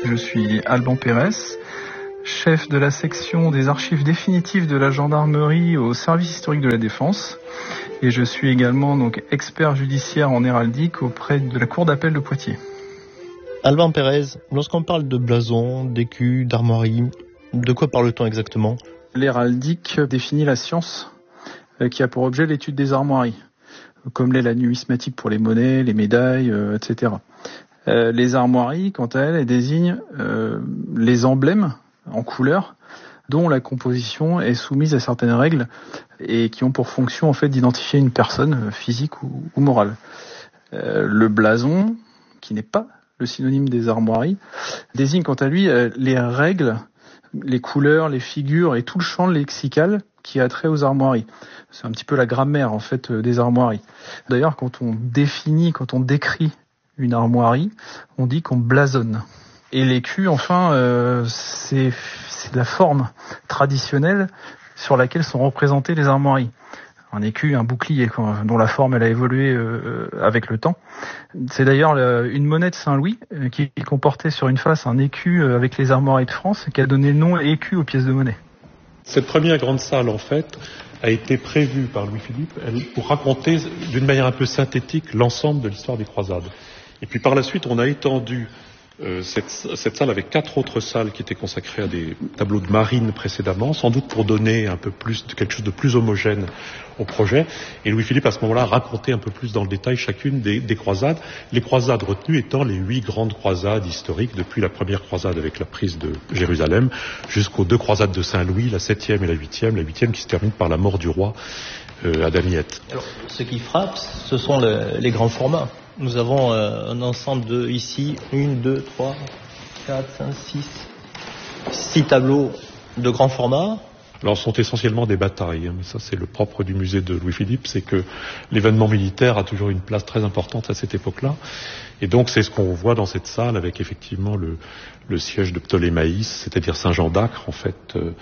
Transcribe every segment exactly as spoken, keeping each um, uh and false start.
Je suis Alban Pérez, chef de la section des archives définitives de la gendarmerie au service historique de la Défense. Et je suis également donc expert judiciaire en héraldique auprès de la cour d'appel de Poitiers. Alban Pérez, lorsqu'on parle de blason, d'écus, d'armoiries, de quoi parle-t-on exactement ? L'héraldique définit la science qui a pour objet l'étude des armoiries, comme l'est la numismatique pour les monnaies, les médailles, euh, et cetera. Euh, les armoiries, quant à elles, elles désignent euh, les emblèmes en couleur dont la composition est soumise à certaines règles et qui ont pour fonction en fait d'identifier une personne physique ou, ou morale. Euh, le blason, qui n'est pas le synonyme des armoiries, désigne quant à lui euh, les règles, les couleurs, les figures et tout le champ lexical qui a trait aux armoiries. C'est un petit peu la grammaire en fait des armoiries. D'ailleurs, quand on définit, quand on décrit une armoirie, on dit qu'on blasonne. Et l'écu, enfin, euh, c'est, c'est la forme traditionnelle sur laquelle sont représentées les armoiries. Un écu, un bouclier, quoi, dont la forme elle a évolué euh, avec le temps. C'est d'ailleurs la, une monnaie de Saint-Louis euh, qui comportait sur une face un écu euh, avec les armoiries de France, qui a donné le nom écu aux pièces de monnaie. Cette première grande salle, en fait, a été prévue par Louis-Philippe pour raconter d'une manière un peu synthétique l'ensemble de l'histoire des croisades. Et puis par la suite, on a étendu euh, cette, cette salle avec quatre autres salles qui étaient consacrées à des tableaux de marine précédemment, sans doute pour donner un peu plus, quelque chose de plus homogène au projet. Et Louis-Philippe, à ce moment-là, racontait un peu plus dans le détail chacune des, des croisades. Les croisades retenues étant les huit grandes croisades historiques, depuis la première croisade avec la prise de Jérusalem, jusqu'aux deux croisades de Saint-Louis, la septième et la huitième, la huitième qui se termine par la mort du roi euh, à Damiette. Alors, ce qui frappe, ce sont le, les grands formats. Nous avons euh, un ensemble de, ici, une, deux, trois, quatre, cinq, six, six tableaux de grand format. Alors, ce sont essentiellement des batailles, hein, mais ça, c'est le propre du musée de Louis-Philippe, c'est que l'événement militaire a toujours une place très importante à cette époque-là. Et donc, c'est ce qu'on voit dans cette salle avec effectivement le, le siège de Ptolémaïs, c'est-à-dire Saint-Jean d'Acre, en fait, euh,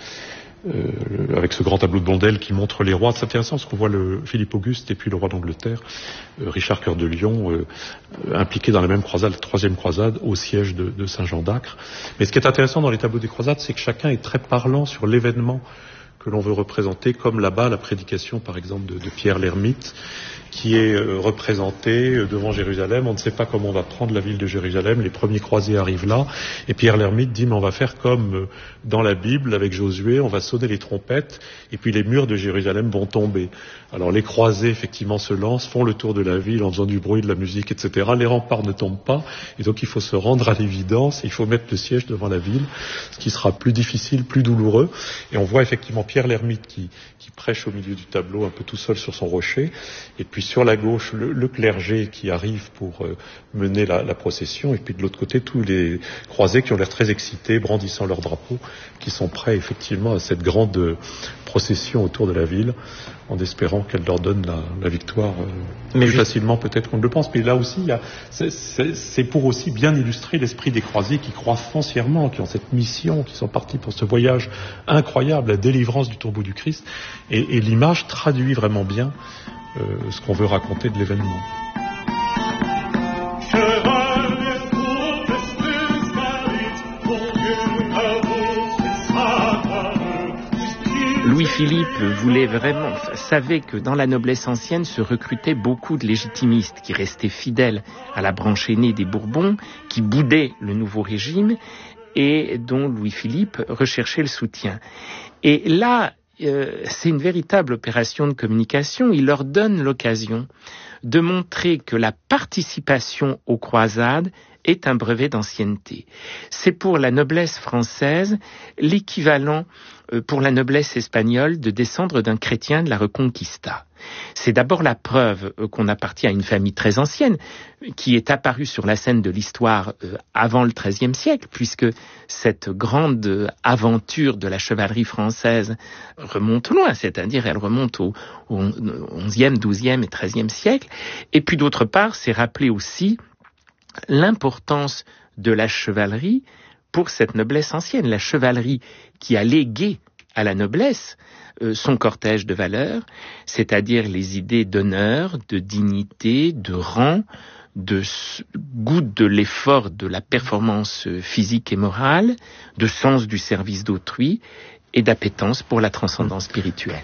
Euh, avec ce grand tableau de Blondel qui montre les rois. C'est intéressant parce qu'on voit le Philippe Auguste et puis le roi d'Angleterre, euh, Richard Cœur de Lion, euh, impliqués dans la même croisade, la troisième croisade, au siège de, de Saint-Jean d'Acre. Mais ce qui est intéressant dans les tableaux des croisades, c'est que chacun est très parlant sur l'événement que l'on veut représenter, comme là-bas la prédication par exemple de, de Pierre l'Ermite, qui est euh, représenté euh, devant Jérusalem. On ne sait pas comment on va prendre la ville de Jérusalem, les premiers croisés arrivent là, et Pierre l'Ermite dit mais on va faire comme euh, dans la Bible avec Josué, on va sonner les trompettes, et puis les murs de Jérusalem vont tomber. Alors les croisés effectivement se lancent, font le tour de la ville en faisant du bruit, de la musique, et cetera. Les remparts ne tombent pas, et donc il faut se rendre à l'évidence, il faut mettre le siège devant la ville, ce qui sera plus difficile, plus douloureux, et on voit effectivement Pierre l'Ermite qui, qui prêche au milieu du tableau, un peu tout seul sur son rocher, et puis sur la gauche, le, le clergé qui arrive pour euh, mener la, la procession, et puis de l'autre côté, tous les croisés qui ont l'air très excités, brandissant leurs drapeaux, qui sont prêts effectivement à cette grande euh, procession autour de la ville, en espérant qu'elle leur donne la, la victoire euh, mais plus je... facilement peut-être qu'on ne le pense. Mais là aussi, il y a, c'est, c'est, c'est pour aussi bien illustrer l'esprit des croisés qui croient foncièrement, qui ont cette mission, qui sont partis pour ce voyage incroyable, la délivrance du tombeau du Christ, et, et l'image traduit vraiment bien Euh, ce qu'on veut raconter de l'événement. Louis-Philippe voulait vraiment, savait que dans la noblesse ancienne se recrutaient beaucoup de légitimistes qui restaient fidèles à la branche aînée des Bourbons, qui boudaient le nouveau régime et dont Louis-Philippe recherchait le soutien. Et là, Euh, c'est une véritable opération de communication. Il leur donne l'occasion de montrer que la participation aux croisades est un brevet d'ancienneté. C'est pour la noblesse française l'équivalent euh, pour la noblesse espagnole de descendre d'un chrétien de la Reconquista. C'est d'abord la preuve euh, qu'on appartient à une famille très ancienne, qui est apparue sur la scène de l'histoire euh, avant le treizième siècle, puisque cette grande euh, aventure de la chevalerie française remonte loin, c'est-à-dire elle remonte au, au onzième, douzième et treizième siècle. Et puis d'autre part, c'est rappeler aussi l'importance de la chevalerie pour cette noblesse ancienne, la chevalerie qui a légué à la noblesse euh, son cortège de valeurs, c'est-à-dire les idées d'honneur, de dignité, de rang, de goût de l'effort, de la performance physique et morale, de sens du service d'autrui et d'appétence pour la transcendance spirituelle.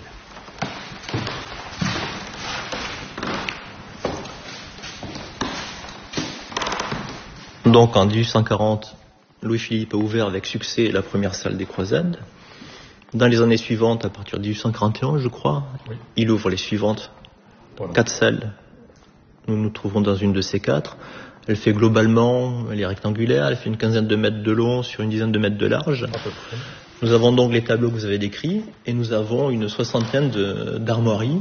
Donc en dix-huit cent quarante, Louis-Philippe a ouvert avec succès la première salle des croisades. Dans les années suivantes, à partir de dix-huit cent quarante et un, je crois, oui. Il ouvre les suivantes. Voilà. Quatre salles. Nous nous trouvons dans une de ces quatre. Elle fait globalement, elle est rectangulaire, elle fait une quinzaine de mètres de long sur une dizaine de mètres de large. À peu près. Nous avons donc les tableaux que vous avez décrits et nous avons une soixantaine de, d'armoiries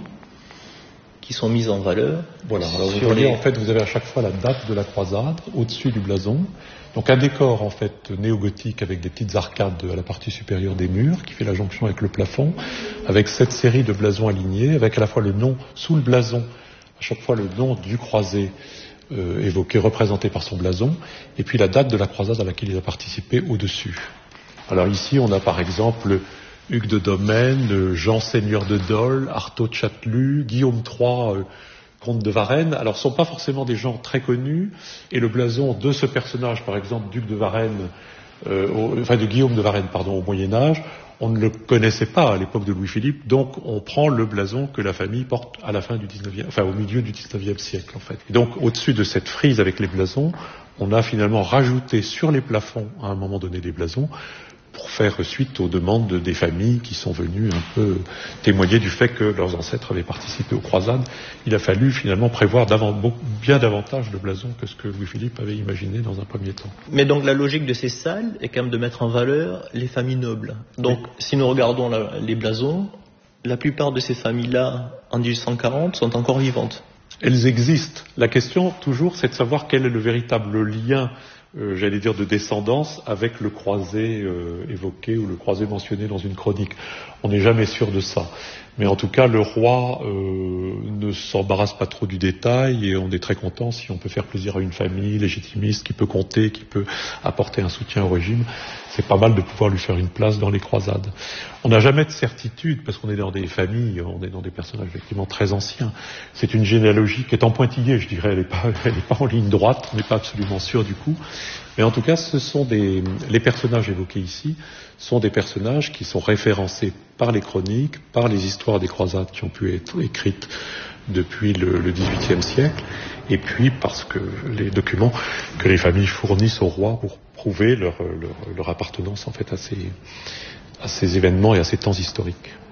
qui sont mises en valeur. Voilà, alors vous voyez, les... en fait, vous avez à chaque fois la date de la croisade au-dessus du blason. Donc un décor, en fait, néo-gothique avec des petites arcades à la partie supérieure des murs qui fait la jonction avec le plafond, avec cette série de blasons alignés, avec à la fois le nom, sous le blason, à chaque fois le nom du croisé euh, évoqué, représenté par son blason, et puis la date de la croisade à laquelle il a participé au-dessus. Alors ici, on a par exemple Hugues de Domaine, Jean Seigneur de Dole, Artaud de Châtelus, Guillaume trois, euh, comte de Varennes. Alors, ce ne sont pas forcément des gens très connus, et le blason de ce personnage, par exemple, duc de Varennes, euh, au, enfin de Guillaume de Varennes, pardon, au Moyen-Âge, on ne le connaissait pas à l'époque de Louis-Philippe, donc on prend le blason que la famille porte à la fin du dix-neuvième, enfin au milieu du dix-neuvième siècle, en fait. Et donc, au-dessus de cette frise avec les blasons, on a finalement rajouté sur les plafonds, à un moment donné, des blasons, pour faire suite aux demandes des familles qui sont venues un peu témoigner du fait que leurs ancêtres avaient participé aux croisades. Il a fallu finalement prévoir bien davantage de blasons que ce que Louis-Philippe avait imaginé dans un premier temps. Mais donc la logique de ces salles est quand même de mettre en valeur les familles nobles. Donc oui. Si nous regardons la, les blasons, la plupart de ces familles-là, en dix-huit cent quarante, sont encore vivantes. Elles existent. La question, toujours, c'est de savoir quel est le véritable lien Euh, j'allais dire de descendance avec le croisé euh, évoqué ou le croisé mentionné dans une chronique. On n'est jamais sûr de ça. Mais en tout cas, le roi euh, ne s'embarrasse pas trop du détail et on est très content si on peut faire plaisir à une famille légitimiste qui peut compter, qui peut apporter un soutien au régime. C'est pas mal de pouvoir lui faire une place dans les croisades. On n'a jamais de certitude parce qu'on est dans des familles, on est dans des personnages effectivement très anciens. C'est une généalogie qui est en pointillé, je dirais. Elle n'est pas, elle n'est pas en ligne droite, on n'est pas absolument sûr du coup. Mais en tout cas, ce sont des, les personnages évoqués ici sont des personnages qui sont référencés par les chroniques, par les histoires des croisades qui ont pu être écrites depuis le, le dix-huitième siècle, et puis parce que les documents que les familles fournissent au roi pour prouver leur, leur, leur appartenance en fait à ces, à ces événements et à ces temps historiques.